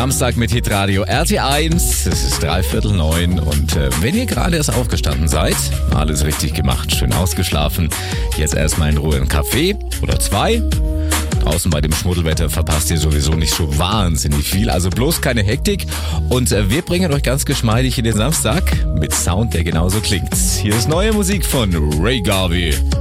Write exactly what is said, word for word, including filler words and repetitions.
Samstag mit Hitradio R T eins. Es ist dreiviertel neun und äh, wenn ihr gerade erst aufgestanden seid, alles richtig gemacht, schön ausgeschlafen, jetzt erstmal in Ruhe einen Kaffee oder zwei. Draußen bei dem Schmuddelwetter verpasst ihr sowieso nicht so wahnsinnig viel, also bloß keine Hektik. Und äh, wir bringen euch ganz geschmeidig in den Samstag mit Sound, der genauso klingt. Hier ist neue Musik von Ray Garvey.